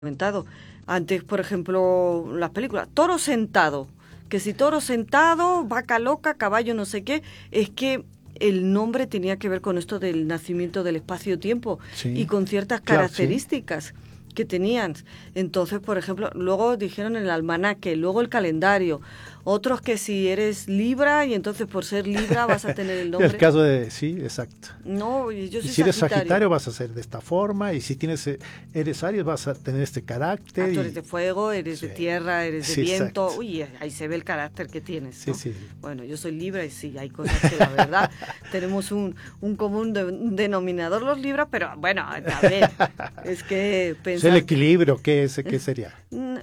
comentado. Antes, por ejemplo, las películas, toro sentado, que si toro sentado, vaca loca, caballo no sé qué, es que el nombre tenía que ver con esto del nacimiento del espacio-tiempo y con ciertas características que tenían. Entonces, por ejemplo, luego dijeron el almanaque, luego el calendario, otros que si eres Libra y entonces por ser Libra vas a tener el nombre. El caso de, sí, exacto. No, yo soy si eres Sagitario vas a ser de esta forma, y si eres Aries vas a tener este carácter. Tú eres de fuego, eres de tierra, eres de viento. Exacto. Uy, ahí se ve el carácter que tienes, ¿no? Sí. Bueno, yo soy Libra y sí, hay cosas que la verdad tenemos un común denominador los Libras, pero bueno, a ver, es que pensar... ¿El equilibrio qué sería?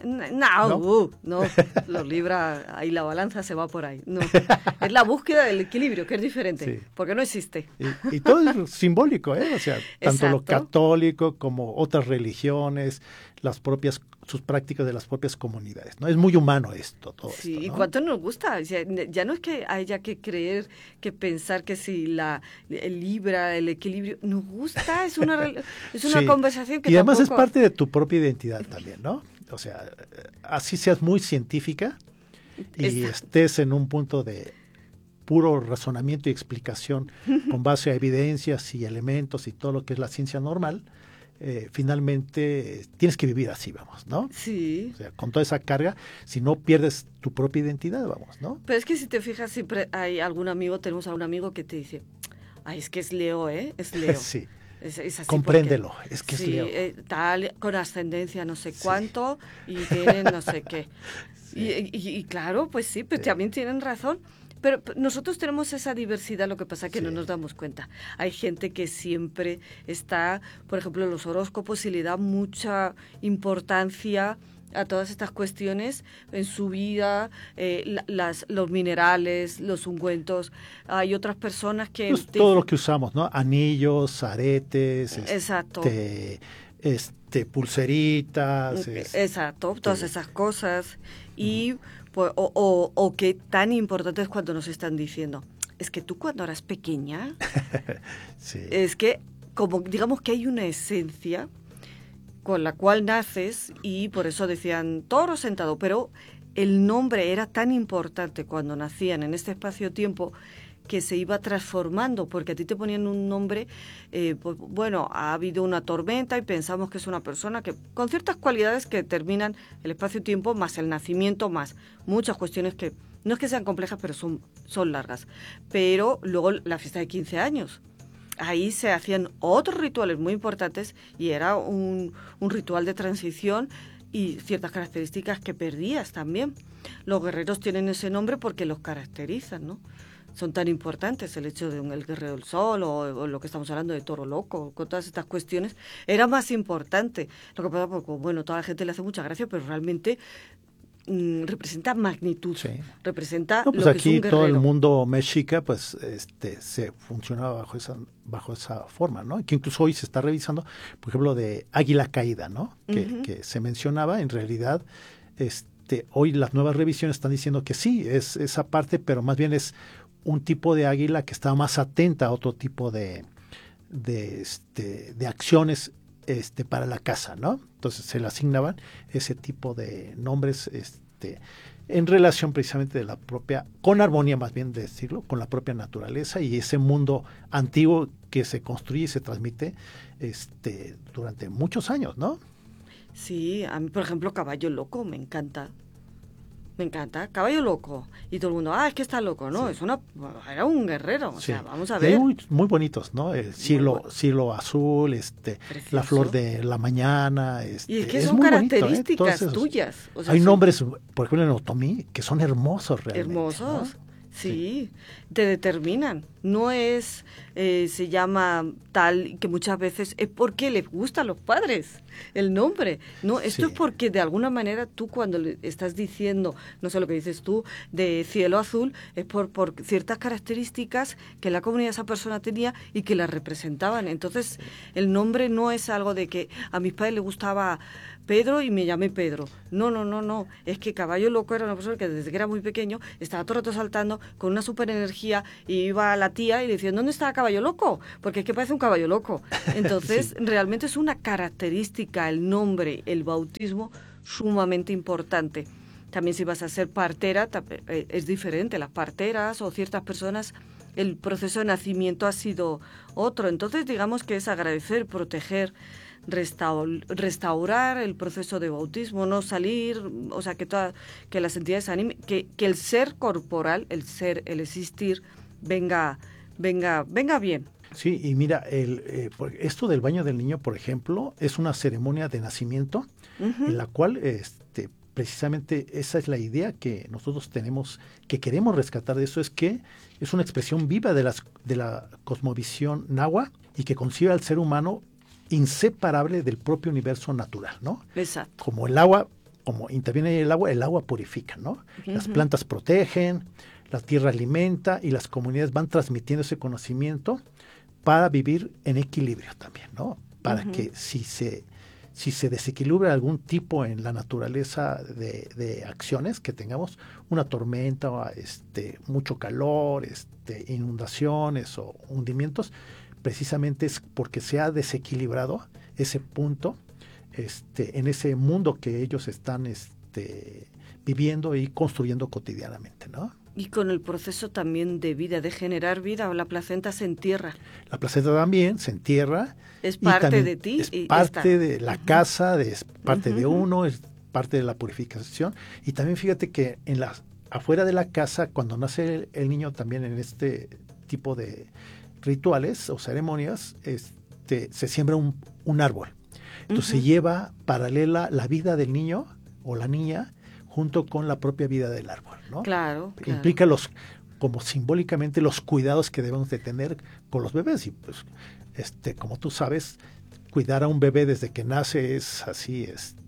No, los Libras, ahí la balanza se va por ahí. No, es la búsqueda del equilibrio, que es diferente, porque no existe. Y todo es simbólico, ¿eh? O sea, tanto Exacto. lo católico como otras religiones, sus prácticas de las propias comunidades, ¿no? Es muy humano todo sí, esto, ¿no? ¿Y cuánto nos gusta? Ya no es que haya que creer, que pensar que si el Libra, el equilibrio, nos gusta, es una conversación que y además tampoco... es parte de tu propia identidad también, ¿no? O sea, así seas muy científica y estés en un punto de puro razonamiento y explicación con base a evidencias y elementos y todo lo que es la ciencia normal, finalmente tienes que vivir así, vamos, ¿no? Sí. O sea, con toda esa carga, si no pierdes tu propia identidad, vamos, ¿no? Pero es que si te fijas, siempre tenemos algún amigo que te dice, ay, es que es Leo, ¿eh? Es Leo. Sí. Es así compréndelo, porque, es que es Leo. Tal, con ascendencia no sé cuánto y tienen no sé qué. Y claro, pues sí, pero también tienen razón. Pero nosotros tenemos esa diversidad, lo que pasa es que no nos damos cuenta. Hay gente que siempre está, por ejemplo, en los horóscopos y le da mucha importancia a todas estas cuestiones en su vida, los minerales, los ungüentos. Hay otras personas que... Pues todo lo que usamos, ¿no? Anillos, aretes, exacto. Pulseritas. Exacto, todas esas cosas. Y pues, o qué tan importante es cuando nos están diciendo, es que tú cuando eras pequeña, es que como digamos que hay una esencia con la cual naces y por eso decían toro sentado, pero el nombre era tan importante cuando nacían en este espacio-tiempo que se iba transformando, porque a ti te ponían un nombre, pues, bueno, ha habido una tormenta y pensamos que es una persona que con ciertas cualidades que determinan el espacio-tiempo más el nacimiento, más muchas cuestiones que no es que sean complejas, pero son largas. Pero luego la fiesta de 15 años. Ahí se hacían otros rituales muy importantes y era un ritual de transición y ciertas características que perdías también. Los guerreros tienen ese nombre porque los caracterizan, ¿no? Son tan importantes, el hecho de el guerrero del sol o lo que estamos hablando de toro loco, con todas estas cuestiones, era más importante. Lo que pasa, porque, bueno, toda la gente le hace mucha gracia, pero realmente representa magnitud, representa pues lo que aquí es un guerrero. Todo el mundo mexica pues se funcionaba bajo esa forma, ¿no? Que incluso hoy se está revisando, por ejemplo, de águila caída, ¿no? Que se mencionaba, en realidad hoy las nuevas revisiones están diciendo que sí, es esa parte, pero más bien es un tipo de águila que estaba más atenta a otro tipo de acciones para la caza, ¿no? Entonces se le asignaban ese tipo de nombres en relación precisamente con armonía más bien decirlo, con la propia naturaleza y ese mundo antiguo que se construye y se transmite durante muchos años, ¿no? Sí, a mí por ejemplo Caballo Loco me encanta. Me encanta, Caballo Loco. Y todo el mundo, es que está loco, ¿no? Era un guerrero, o sea, vamos a ver. Y hay muy bonitos, ¿no? El cielo azul, la flor de la mañana. Y es que es son muy características bonito, tuyas. O sea, hay nombres, por ejemplo, en otomí, que son hermosos realmente. Hermosos, ¿no? sí, te determinan. No es, se llama tal, que muchas veces es porque les gusta a los padres el nombre. No, esto es porque de alguna manera tú cuando le estás diciendo, no sé lo que dices tú, de cielo azul, es por ciertas características que la comunidad esa persona tenía y que la representaban. Entonces, el nombre no es algo de que a mis padres les gustaba Pedro y me llamé Pedro. No. Es que Caballo Loco era una persona que desde que era muy pequeño estaba todo el rato saltando con una super energía y iba a la tía y le decía, ¿dónde está Caballo Loco? Porque es que parece un caballo loco. Entonces, realmente es una característica, el nombre, el bautismo, sumamente importante. También si vas a ser partera, es diferente. Las parteras o ciertas personas, el proceso de nacimiento ha sido otro. Entonces, digamos que es agradecer, proteger, restaurar el proceso de bautismo, no salir, o sea, que las entidades animen, que el ser corporal, el existir, venga bien. Sí, y mira, esto del baño del niño, por ejemplo, es una ceremonia de nacimiento en la cual precisamente esa es la idea que nosotros tenemos, que queremos rescatar de eso, es que es una expresión viva de la cosmovisión náhuatl y que concibe al ser humano inseparable del propio universo natural, ¿no? Exacto. Como el agua, como interviene el agua purifica, ¿no? Las plantas protegen, la tierra alimenta y las comunidades van transmitiendo ese conocimiento para vivir en equilibrio también, ¿no? Para que si se desequilibra algún tipo en la naturaleza de acciones que tengamos, una tormenta, mucho calor, inundaciones o hundimientos, precisamente es porque se ha desequilibrado ese punto en ese mundo que ellos están viviendo y construyendo cotidianamente, ¿no? Y con el proceso también de vida, de generar vida, la placenta se entierra. La placenta también se entierra. Es parte de ti. Es parte de la casa, es parte de uno, es parte de la purificación. Y también fíjate que afuera de la casa, cuando nace el niño, también en este tipo de rituales o ceremonias, se siembra un árbol. Entonces se lleva paralela la vida del niño o la niña junto con la propia vida del árbol, ¿no? Claro. Implica como simbólicamente los cuidados que debemos de tener con los bebés. Y pues, como tú sabes, cuidar a un bebé desde que nace es así,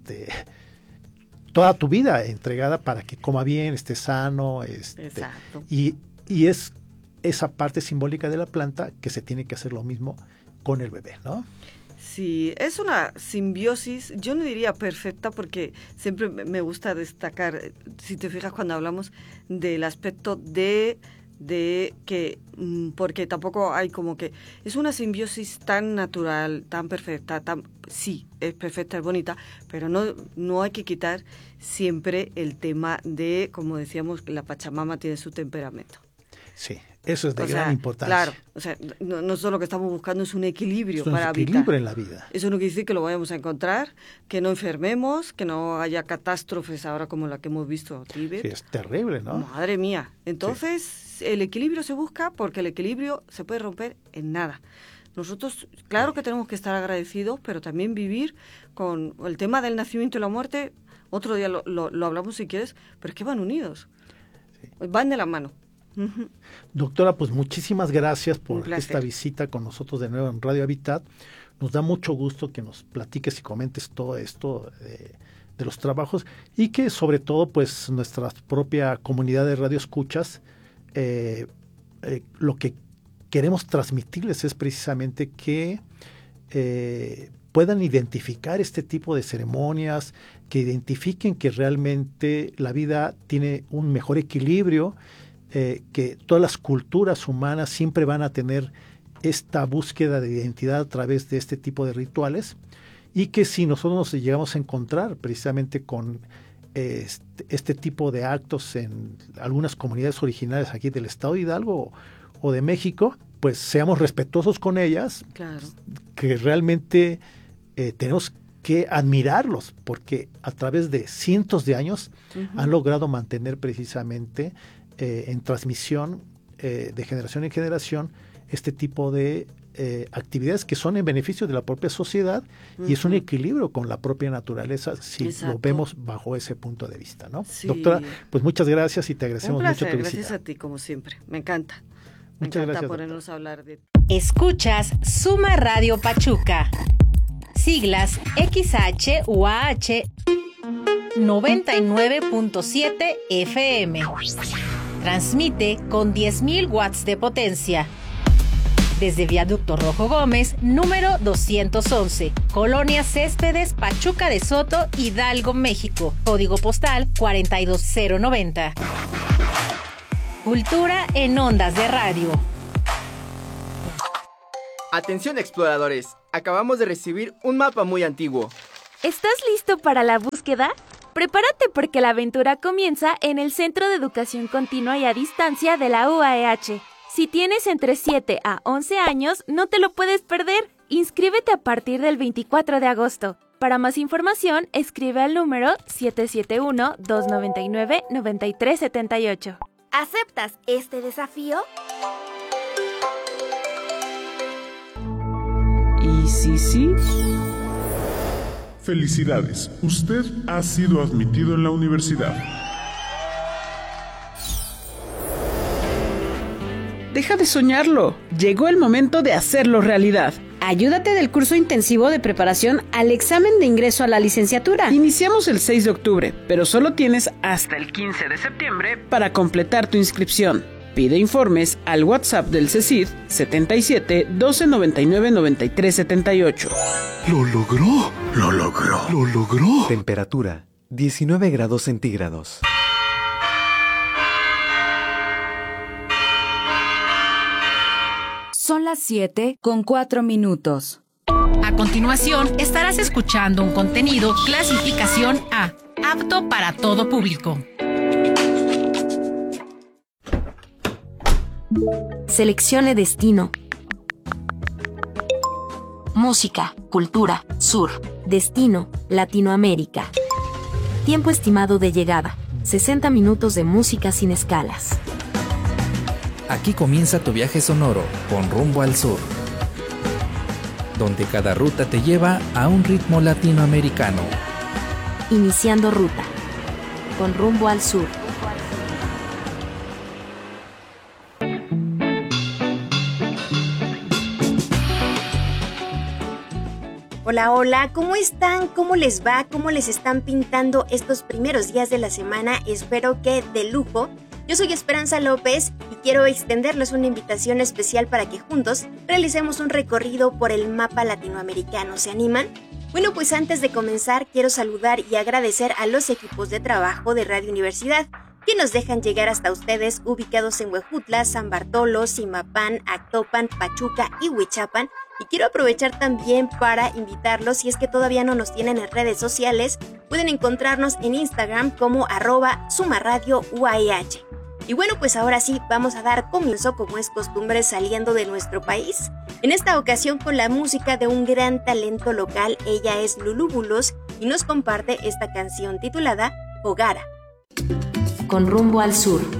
toda tu vida entregada para que coma bien, esté sano, Exacto. Y es esa parte simbólica de la planta que se tiene que hacer lo mismo con el bebé, ¿no? Sí, es una simbiosis, yo no diría perfecta porque siempre me gusta destacar, si te fijas cuando hablamos del aspecto de que, porque tampoco hay como que, es una simbiosis tan natural, tan perfecta, sí, es perfecta, es bonita, pero no hay que quitar siempre el tema de, como decíamos, la Pachamama tiene su temperamento. Sí, eso es de gran importancia. Claro, o sea, nosotros lo que estamos buscando es un equilibrio para habitar. Equilibrio en la vida. Eso no quiere decir que lo vayamos a encontrar, que no enfermemos, que no haya catástrofes ahora como la que hemos visto en Tíbet. Sí, es terrible, ¿no? Madre mía. Entonces, el equilibrio se busca porque el equilibrio se puede romper en nada. Nosotros, claro que tenemos que estar agradecidos, pero también vivir con el tema del nacimiento y la muerte. Otro día lo hablamos si quieres, pero es que van unidos. Sí. Van de la mano. Doctora, pues muchísimas gracias por esta visita con nosotros de nuevo en Radio Habitat. Nos da mucho gusto que nos platiques y comentes todo esto de los trabajos y que sobre todo pues nuestra propia comunidad de radioescuchas lo que queremos transmitirles es precisamente que puedan identificar este tipo de ceremonias, que identifiquen que realmente la vida tiene un mejor equilibrio, que todas las culturas humanas siempre van a tener esta búsqueda de identidad a través de este tipo de rituales y que si nosotros nos llegamos a encontrar precisamente con este tipo de actos en algunas comunidades originarias aquí del estado de Hidalgo o de México, pues seamos respetuosos con ellas, claro, que realmente tenemos que admirarlos porque a través de cientos de años han logrado mantener precisamente en transmisión de generación en generación este tipo de actividades que son en beneficio de la propia sociedad y es un equilibrio con la propia naturaleza si Exacto. lo vemos bajo ese punto de vista, ¿no? Sí. Doctora, pues muchas gracias y te agradecemos mucho tu visita. Gracias a ti como siempre, me encanta. Muchas gracias, ponernos a hablar de... Escuchas Suma Radio Pachuca, siglas XHUAH 99.7 FM. Transmite con 10.000 watts de potencia. desde Viaducto Rojo Gómez, número 211, Colonia Céspedes, Pachuca de Soto, Hidalgo, México, código postal 42090. Cultura en ondas de radio. Atención exploradores, acabamos de recibir un mapa muy antiguo. ¿Estás listo para la búsqueda? Prepárate porque la aventura comienza en el Centro de Educación Continua y a Distancia de la UAEH. Si tienes entre 7 a 11 años, no te lo puedes perder. Inscríbete a partir del 24 de agosto. Para más información, escribe al número 771-299-9378. ¿Aceptas este desafío? ¿Y sí? Felicidades, usted ha sido admitido en la universidad. Deja de soñarlo. Llegó el momento de hacerlo realidad. Ayúdate del curso intensivo de preparación al examen de ingreso a la licenciatura. Iniciamos el 6 de octubre, pero solo tienes hasta el 15 de septiembre para completar tu inscripción. Pide informes al WhatsApp del CECID 77 12 99 93 78. ¡Lo logró! ¡Lo logró! ¡Lo logró! Temperatura 19 grados centígrados. Son las 7:04. A continuación, estarás escuchando un contenido clasificación A, apto para todo público. Seleccione destino. Música, cultura, sur. Destino, Latinoamérica. Tiempo estimado de llegada, 60 minutos de música sin escalas. Aquí comienza tu viaje sonoro con Rumbo al Sur, donde cada ruta te lleva a un ritmo latinoamericano. Iniciando ruta, con Rumbo al Sur. Hola, hola, ¿cómo están? ¿Cómo les va? ¿Cómo les están pintando estos primeros días de la semana? Espero que de lujo. Yo soy Esperanza López y quiero extenderles una invitación especial para que juntos realicemos un recorrido por el mapa latinoamericano. ¿Se animan? Bueno, pues antes de comenzar quiero saludar y agradecer a los equipos de trabajo de Radio Universidad que nos dejan llegar hasta ustedes ubicados en Huejutla, San Bartolo, Zimapán, Actopan, Pachuca y Huichapan. Y quiero aprovechar también para invitarlos, si es que todavía no nos tienen en redes sociales, pueden encontrarnos en Instagram como @sumarradiouaeh. Y bueno, pues ahora sí, vamos a dar comienzo, como es costumbre, saliendo de nuestro país. En esta ocasión con la música de un gran talento local. Ella es Lulú Bulos y nos comparte esta canción titulada Hogara. Con Rumbo al Sur.